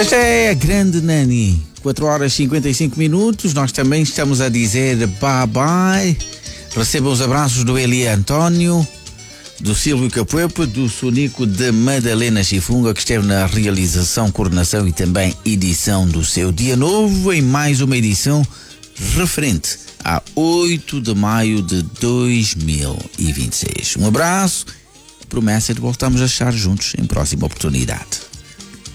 Esta é a grande Nani. 4 horas e 55 minutos. Nós também estamos a dizer bye bye. Recebam os abraços do Eli António, do Silvio Capuepo, do Sonico, de Madalena Chifunga, que esteve na realização, coordenação e também edição do seu Dia Novo, em mais uma edição referente a 8 de maio de 2026. Um abraço, promessa de voltarmos a estar juntos em próxima oportunidade.